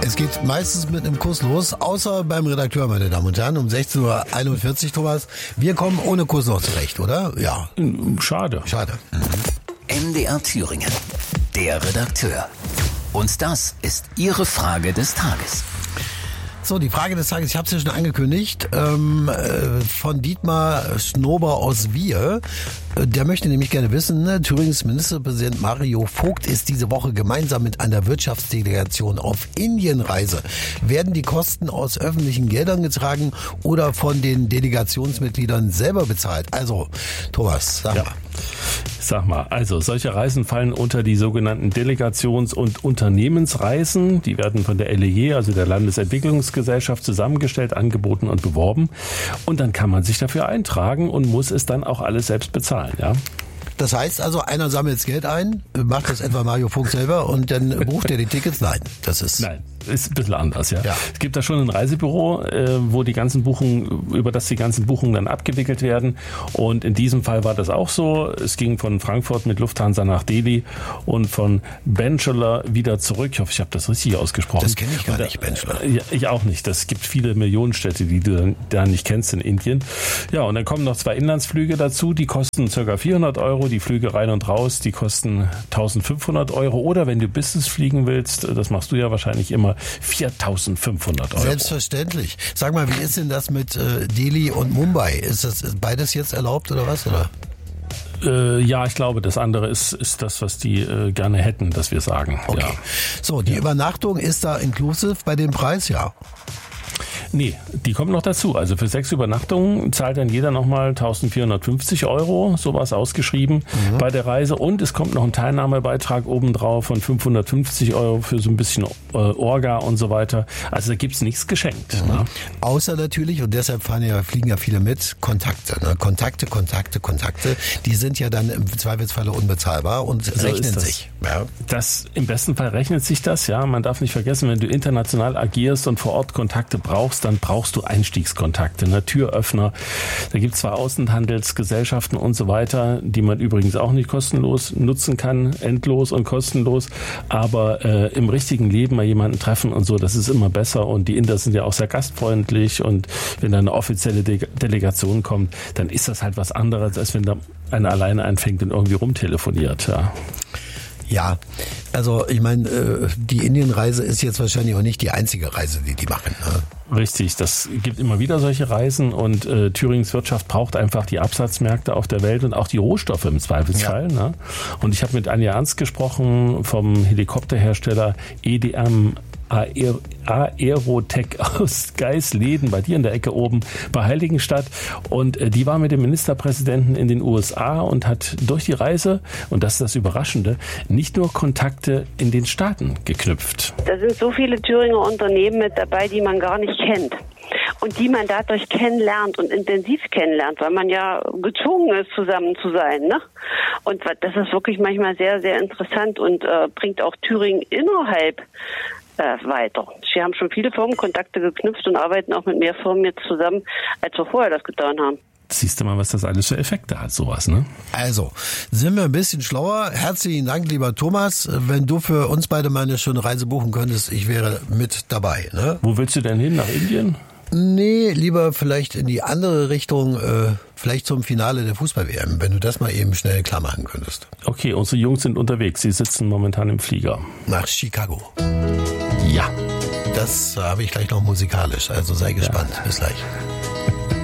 Es geht meistens mit einem Kuss los, außer beim Redakteur, meine Damen und Herren, um 16:41 Uhr, Thomas. Wir kommen ohne Kuss noch zurecht, oder? Ja. Schade. MDR Thüringen, der Redakteur. Und das ist Ihre Frage des Tages. So, die Frage des Tages, ich habe es ja schon angekündigt, von Dietmar Schnober aus Wier. Der möchte nämlich gerne wissen, Thüringens Ministerpräsident Mario Vogt ist diese Woche gemeinsam mit einer Wirtschaftsdelegation auf Indienreise. Werden die Kosten aus öffentlichen Geldern getragen oder von den Delegationsmitgliedern selber bezahlt? Also, Thomas, sag mal. Sag mal, also solche Reisen fallen unter die sogenannten Delegations- und Unternehmensreisen. Die werden von der LEG, also der Landesentwicklungsgesellschaft, zusammengestellt, angeboten und beworben. Und dann kann man sich dafür eintragen und muss es dann auch alles selbst bezahlen, ja. Das heißt also, einer sammelt das Geld ein, macht das etwa Mario Vogt selber und dann bucht er die Tickets? Nein, ist ein bisschen anders, ja. Ja. Es gibt da schon ein Reisebüro, wo die ganzen Buchungen, über das die ganzen Buchungen dann abgewickelt werden. Und in diesem Fall war das auch so. Es ging von Frankfurt mit Lufthansa nach Delhi und von Benchulla wieder zurück. Ich hoffe, ich habe das richtig ausgesprochen. Das kenne ich gar nicht, Benchulla. Ja, ich auch nicht. Das gibt viele Millionenstädte, die du da nicht kennst in Indien. Ja, und dann kommen noch 2 Inlandsflüge dazu. Die kosten ca. 400 €. Die Flüge rein und raus, die kosten 1.500 €. Oder wenn du Business fliegen willst, das machst du ja wahrscheinlich immer, 4.500 €. Selbstverständlich. Sag mal, wie ist denn das mit Delhi und Mumbai? Ist das beides jetzt erlaubt oder was? Oder? Ja, ich glaube, das andere ist das, was die gerne hätten, dass wir sagen. Okay. Ja. So, die Übernachtung ist da inclusive bei dem Preis, ja? Nee, die kommen noch dazu. Also für 6 Übernachtungen zahlt dann jeder nochmal 1.450 €, sowas ausgeschrieben bei der Reise. Und es kommt noch ein Teilnahmebeitrag obendrauf von 550 € für so ein bisschen Orga und so weiter. Also da gibt's nichts geschenkt. Ne? Außer natürlich, und deshalb fliegen ja viele mit, Kontakte. Ne? Kontakte. Die sind ja dann im Zweifelsfalle unbezahlbar und So rechnen sich. Ja. Das, im besten Fall rechnet sich das, ja. Man darf nicht vergessen, wenn du international agierst und vor Ort Kontakte brauchst, dann brauchst du Einstiegskontakte, ne? Türöffner. Da gibt es zwar Außenhandelsgesellschaften und so weiter, die man übrigens auch nicht kostenlos nutzen kann, endlos und kostenlos, aber im richtigen Leben mal jemanden treffen und so, das ist immer besser und die Inder sind ja auch sehr gastfreundlich und wenn da eine offizielle Delegation kommt, dann ist das halt was anderes, als wenn da einer alleine anfängt und irgendwie rumtelefoniert, ja. Ja, also ich meine, die Indienreise ist jetzt wahrscheinlich auch nicht die einzige Reise, die machen. Ne? Richtig, das gibt immer wieder solche Reisen und Thüringens Wirtschaft braucht einfach die Absatzmärkte auf der Welt und auch die Rohstoffe im Zweifelsfall. Ja. Ne? Und ich habe mit Anja Ernst gesprochen vom Helikopterhersteller EDM Aerotech aus Geisleden, bei dir in der Ecke oben bei Heiligenstadt. Und die war mit dem Ministerpräsidenten in den USA und hat durch die Reise, und das ist das Überraschende, nicht nur Kontakte in den Staaten geknüpft. Da sind so viele Thüringer Unternehmen mit dabei, die man gar nicht kennt. Und die man dadurch kennenlernt und intensiv kennenlernt, weil man ja gezwungen ist, zusammen zu sein. Ne? Und das ist wirklich manchmal sehr, sehr interessant und bringt auch Thüringen innerhalb weiter. Wir haben schon viele Firmenkontakte geknüpft und arbeiten auch mit mehr Firmen jetzt zusammen, als wir vorher das getan haben. Siehst du mal, was das alles für Effekte hat, sowas, ne? Also, sind wir ein bisschen schlauer. Herzlichen Dank, lieber Thomas. Wenn du für uns beide mal eine schöne Reise buchen könntest, ich wäre mit dabei. Ne? Wo willst du denn hin? Nach Indien? Nee, lieber vielleicht in die andere Richtung, vielleicht zum Finale der Fußball-WM, wenn du das mal eben schnell klar machen könntest. Okay, unsere Jungs sind unterwegs. Sie sitzen momentan im Flieger. Nach Chicago. Ja. Das habe ich gleich noch musikalisch, also sei gespannt. Ja. Bis gleich.